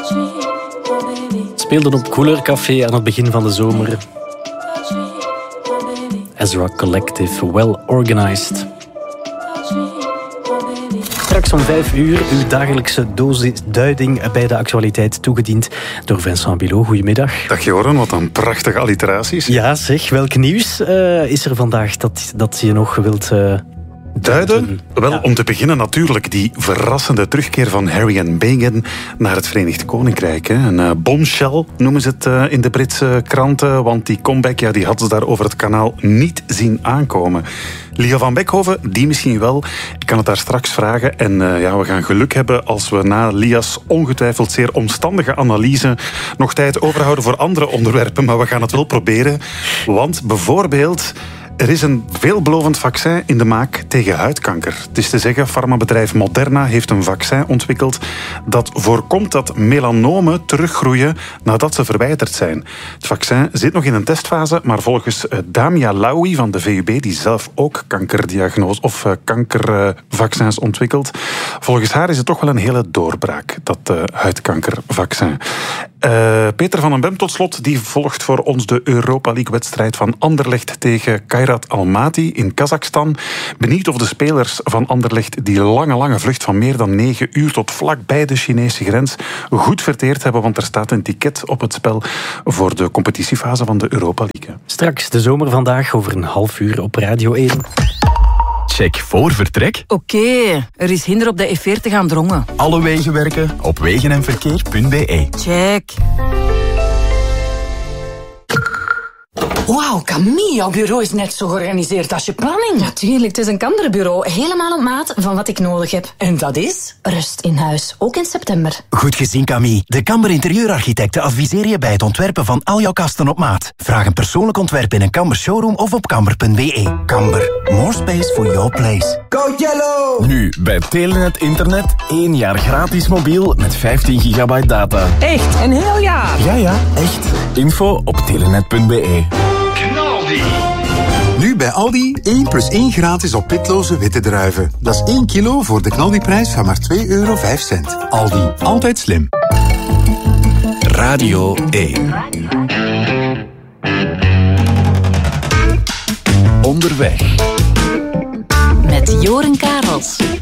Speelden op Couleur Café aan het begin van de zomer. Ezra Collective, Well Organized. Straks om 5 uur uw dagelijkse dosis duiding bij de actualiteit toegediend door Vincent Bilot. Goedemiddag. Dag Joran, wat een prachtige alliteraties. Ja zeg, welk nieuws is er vandaag dat je nog wilt... Duiden? Wel, om te beginnen natuurlijk die verrassende terugkeer van Harry en Meghan naar het Verenigd Koninkrijk. Hè. Een bombshell noemen ze het in de Britse kranten, want die comeback die hadden ze daar over het kanaal niet zien aankomen. Lia van Beckhoven, die misschien wel. Ik kan het daar straks vragen. En we gaan geluk hebben als we na Lia's ongetwijfeld zeer omstandige analyse nog tijd overhouden voor andere onderwerpen. Maar we gaan het wel proberen. Want bijvoorbeeld... Er is een veelbelovend vaccin in de maak tegen huidkanker. Het is te zeggen, farmabedrijf Moderna heeft een vaccin ontwikkeld dat voorkomt dat melanomen teruggroeien nadat ze verwijderd zijn. Het vaccin zit nog in een testfase, maar volgens Damia Laoui van de VUB, die zelf ook kankerdiagnose of kankervaccins ontwikkelt, volgens haar is het toch wel een hele doorbraak, dat huidkankervaccin. Peter van den Bem tot slot, die volgt voor ons de Europa League-wedstrijd van Anderlecht tegen Kairat Almaty in Kazachstan. Benieuwd of de spelers van Anderlecht die lange vlucht van meer dan 9 uur tot vlak bij de Chinese grens goed verteerd hebben, want er staat een ticket op het spel voor de competitiefase van de Europa League. Straks de zomer vandaag over een half uur op Radio 1. Check voor vertrek. Oké, er is hinder op de E40 aan Drongen. Alle wegen werken op wegenenverkeer.be. Check. Wauw, Camille, jouw bureau is net zo georganiseerd als je planning. Natuurlijk, het is een Kamberbureau. Helemaal op maat van wat ik nodig heb. En dat is? Rust in huis, ook in september. Goed gezien, Camille. De Kamber interieurarchitecten adviseren je bij het ontwerpen van al jouw kasten op maat. Vraag een persoonlijk ontwerp in een Kamber showroom of op kamber.be. Kamber, more space for your place. Go Yellow! Nu bij Telenet Internet 1 jaar gratis mobiel met 15 gigabyte data. Echt, een heel jaar? Ja, echt. Info op telenet.be. Nu bij Aldi 1+1 gratis op pitloze witte druiven. Dat is 1 kilo voor de knaldiprijs van maar €2,05. Aldi, altijd slim. Radio 1. Onderweg. Met Joren Karels.